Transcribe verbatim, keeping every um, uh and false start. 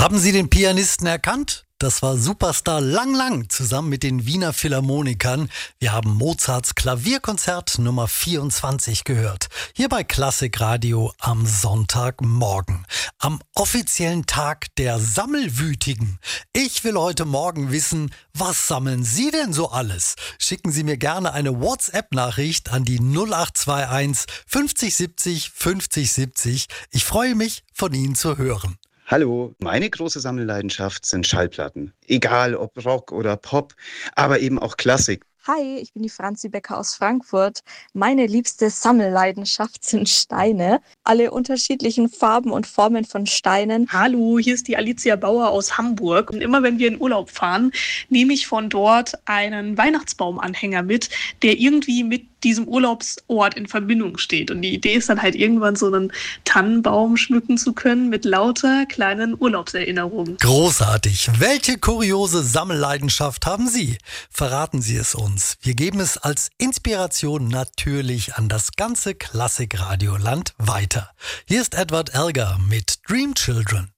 Haben Sie den Pianisten erkannt? Das war Superstar Lang Lang zusammen mit den Wiener Philharmonikern. Wir haben Mozarts Klavierkonzert Nummer vierundzwanzig gehört. Hier bei Klassikradio am Sonntagmorgen. Am offiziellen Tag der Sammelwütigen. Ich will heute Morgen wissen, was sammeln Sie denn so alles? Schicken Sie mir gerne eine WhatsApp-Nachricht an die null acht zwei eins fünfzig siebzig fünfzig siebzig. Ich freue mich, von Ihnen zu hören. Hallo, meine große Sammelleidenschaft sind Schallplatten. Egal ob Rock oder Pop, aber eben auch Klassik. Hi, ich bin die Franzi Becker aus Frankfurt. Meine liebste Sammelleidenschaft sind Steine. Alle unterschiedlichen Farben und Formen von Steinen. Hallo, hier ist die Alicia Bauer aus Hamburg. Und immer wenn wir in Urlaub fahren, nehme ich von dort einen Weihnachtsbaumanhänger mit, der irgendwie mit diesem Urlaubsort in Verbindung steht. Und die Idee ist dann halt irgendwann so einen Tannenbaum schmücken zu können mit lauter kleinen Urlaubserinnerungen. Großartig. Welche kuriose Sammelleidenschaft haben Sie? Verraten Sie es uns. Wir geben es als Inspiration natürlich an das ganze Klassikradioland weiter. Hier ist Edward Elgar mit Dream Children.